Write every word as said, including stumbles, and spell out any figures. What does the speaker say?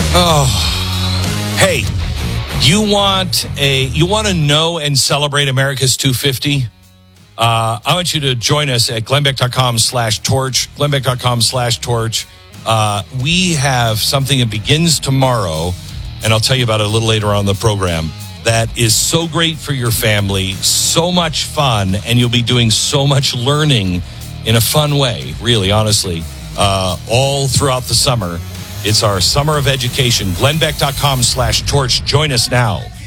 Oh, hey, you want a you want to know and celebrate America's two fifty? Uh, I want you to join us at glenbeck.com slash torch, glenbeck.com slash torch. Uh, we have something that begins tomorrow, and I'll tell you about it a little later on in the program, that is so great for your family, so much fun, and you'll be doing so much learning in a fun way, really, honestly, uh, all throughout the summer. It's our Summer of Education. glenbeck.com slash torch. Join us now.